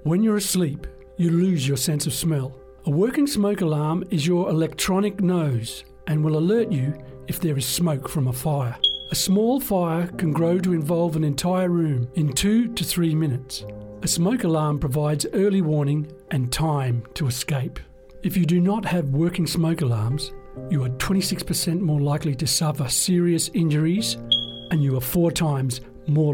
When you're asleep, you lose your sense of smell. A working smoke alarm is your electronic nose and will alert you if there is smoke from a fire. A small fire can grow to involve an entire room in 2 to 3 minutes. A smoke alarm provides early warning and time to escape. If you do not have working smoke alarms, you are 26% more likely to suffer serious injuries and you are 4 times more